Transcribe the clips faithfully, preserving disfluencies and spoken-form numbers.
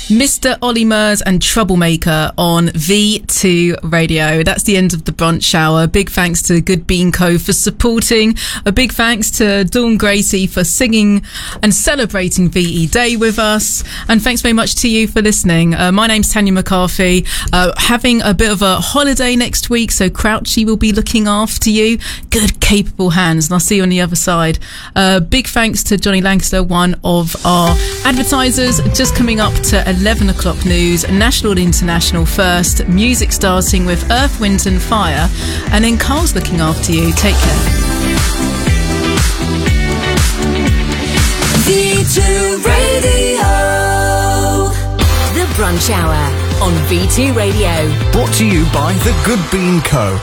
Mister Ollie Murs and Troublemaker on V two Radio. That's the end of the brunch hour. Big thanks to Good Bean Co for supporting. A big thanks to Dawn Gracie for singing and celebrating V E Day with us. And thanks very much to you for listening. Uh, my name's Tanya McCarthy. Uh, having a bit of a holiday next week, so Crouchy will be looking after you. Good, capable hands. And I'll see you on the other side. Uh, big thanks to Johnny Lancaster, one of our advertisers. Just coming up to eleven o'clock news, national and international first, music starting with Earth, Wind and Fire, and then Carl's looking after you. Take care. V two Radio, the brunch hour on V two Radio. Brought to you by the Good Bean Co.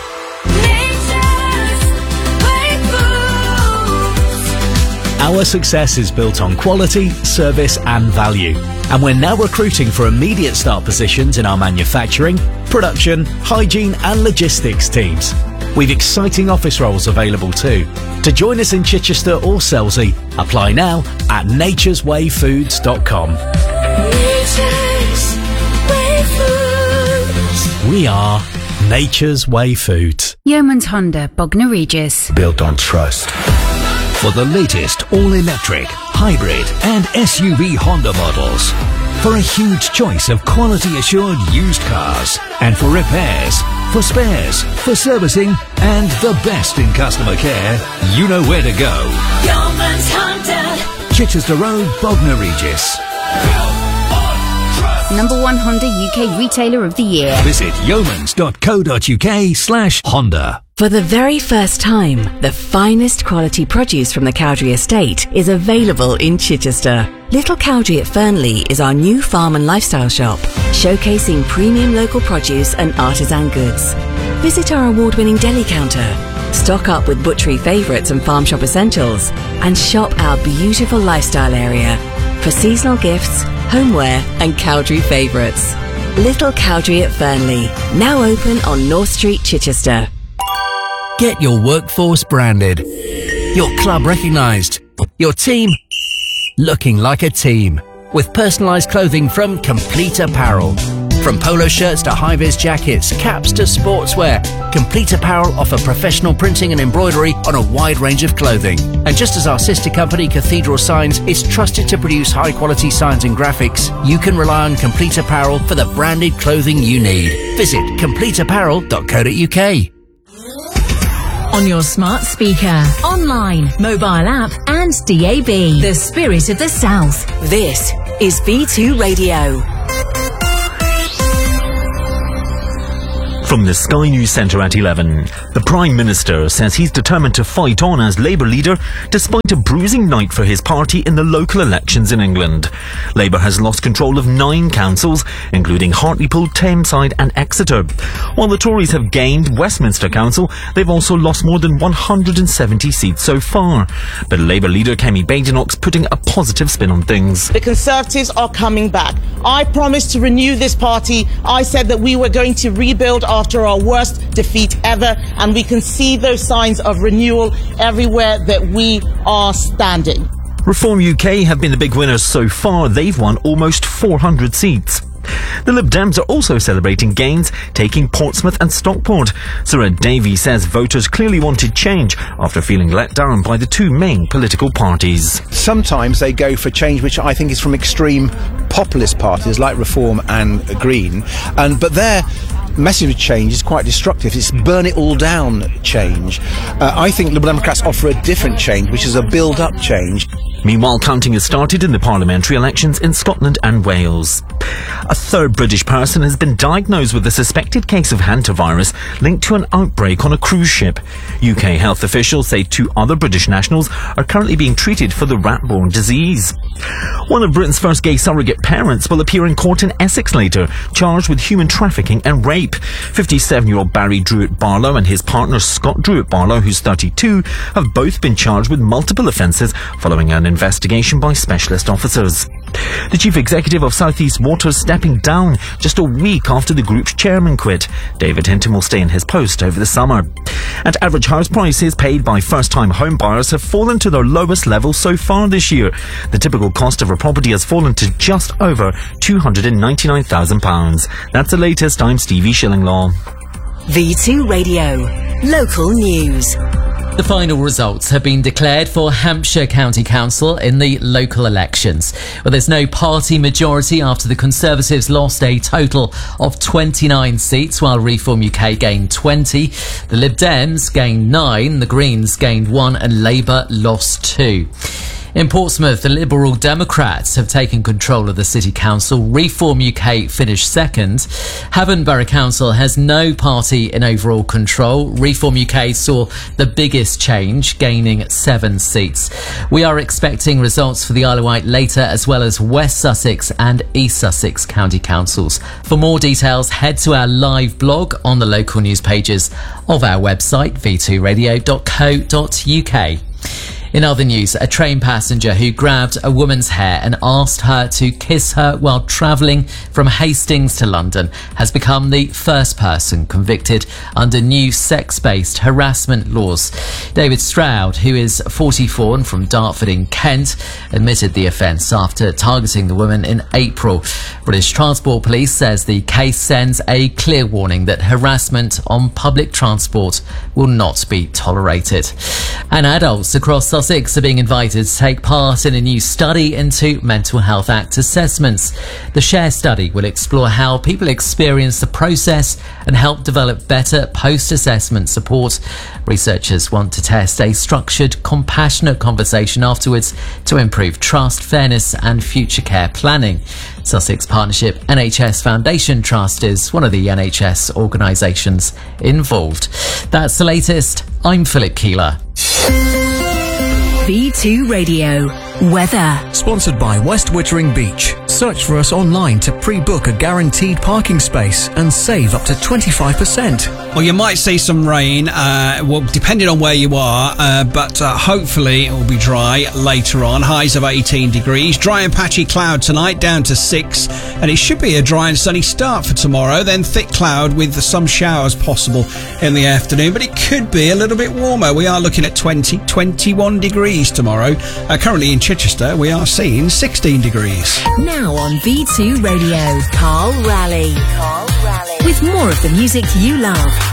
Our success is built on quality, service and value. And we're now recruiting for immediate start positions in our manufacturing, production, hygiene and logistics teams. We've exciting office roles available too. To join us in Chichester or Selsey, apply now at natures way foods dot com. Nature's Way Foods. We are Nature's Way Foods. Yeomans Honda, Bognor Regis. Built on trust. For the latest all-electric, hybrid and S U V Honda models. For a huge choice of quality-assured used cars. And for repairs, for spares, for servicing and the best in customer care, you know where to go. Yeomans Honda. Chichester Road, Bognor Regis. Number one Honda U K Retailer of the Year. Visit yeomans dot co dot uk slash Honda. For the very first time, the finest quality produce from the Cowdrey Estate is available in Chichester. Little Cowdrey at Fernley is our new farm and lifestyle shop, showcasing premium local produce and artisan goods. Visit our award-winning deli counter, stock up with butchery favourites and farm shop essentials, and shop our beautiful lifestyle area for seasonal gifts, homeware and Cowdrey favourites. Little Cowdrey at Fernley, now open on North Street, Chichester. Get your workforce branded, your club recognised, your team looking like a team with personalised clothing from Complete Apparel. From polo shirts to high-vis jackets, caps to sportswear, Complete Apparel offer professional printing and embroidery on a wide range of clothing. And just as our sister company Cathedral Signs is trusted to produce high-quality signs and graphics, you can rely on Complete Apparel for the branded clothing you need. Visit complete apparel dot co dot uk. On your smart speaker, online, mobile app and D A B. The spirit of the South. This is V two Radio. From the Sky News Centre at eleven, the Prime Minister says he's determined to fight on as Labour leader despite a bruising night for his party in the local elections in England. Labour has lost control of nine councils, including Hartlepool, Tameside and Exeter. While the Tories have gained Westminster Council, they've also lost more than one hundred seventy seats so far. But Labour leader Kemi Badenoch's putting a positive spin on things. The Conservatives are coming back. I promised to renew this party. I said that we were going to rebuild after our worst defeat ever, and we can see those signs of renewal everywhere that we are standing. Reform U K have been the big winners so far. They've won almost four hundred seats. The Lib Dems are also celebrating gains, taking Portsmouth and Stockport. Sir Ed Davey says voters clearly wanted change after feeling let down by the two main political parties. Sometimes they go for change which I think is from extreme populist parties like Reform and Green, and but their message of change is quite destructive. It's burn it all down change. Uh, I think Liberal Democrats offer a different change, which is a build-up change. Meanwhile, counting has started in the parliamentary elections in Scotland and Wales. A third British person has been diagnosed with a suspected case of hantavirus linked to an outbreak on a cruise ship. U K health officials say two other British nationals are currently being treated for the rat-borne disease. One of Britain's first gay surrogate parents will appear in court in Essex later, charged with human trafficking and rape. fifty-seven-year-old Barry Druitt-Barlow and his partner Scott Druitt-Barlow, who's thirty-two, have both been charged with multiple offences following an investigation by specialist officers. The chief executive of South East Water is stepping down just a week after the group's chairman quit. David Hinton will stay in his post over the summer. And average house prices paid by first-time home buyers have fallen to their lowest level so far this year. The typical cost of a property has fallen to just over two hundred ninety-nine thousand pounds. That's the latest. I'm Stevie Shillinglaw. V two Radio. Local news. The final results have been declared for Hampshire County Council in the local elections. Well, there's no party majority after the Conservatives lost a total of twenty-nine seats, while Reform U K gained twenty. The Lib Dems gained nine, the Greens gained one, and Labour lost two. In Portsmouth, the Liberal Democrats have taken control of the City Council. Reform U K finished second. Havant Borough Council has no party in overall control. Reform U K saw the biggest change, gaining seven seats. We are expecting results for the Isle of Wight later, as well as West Sussex and East Sussex County Councils. For more details, head to our live blog on the local news pages of our website, v two radio dot co dot u k. In other news, a train passenger who grabbed a woman's hair and asked her to kiss her while travelling from Hastings to London has become the first person convicted under new sex-based harassment laws. David Stroud, who is forty-four and from Dartford in Kent, admitted the offence after targeting the woman in April. British Transport Police says the case sends a clear warning that harassment on public transport will not be tolerated. And adults across Sussex are being invited to take part in a new study into Mental Health Act assessments. The SHARE study will explore how people experience the process and help develop better post-assessment support. Researchers want to test a structured, compassionate conversation afterwards to improve trust, fairness and future care planning. Sussex Partnership N H S Foundation Trust is one of the N H S organisations involved. That's the latest. I'm Philip Keeler. V two Radio. Weather. Sponsored by West Wittering Beach. Search for us online to pre-book a guaranteed parking space and save up to twenty-five percent. Well, you might see some rain, uh, well, depending on where you are, uh, but uh, hopefully it will be dry later on. Highs of eighteen degrees. Dry and patchy cloud tonight, down to six. And it should be a dry and sunny start for tomorrow. Then thick cloud with some showers possible in the afternoon. But it could be a little bit warmer. We are looking at twenty, twenty-one degrees tomorrow. Uh, currently in Chichester, we are seeing sixteen degrees. Now on V two Radio, Carl Raleigh. Carl Raleigh. With more of the music you love.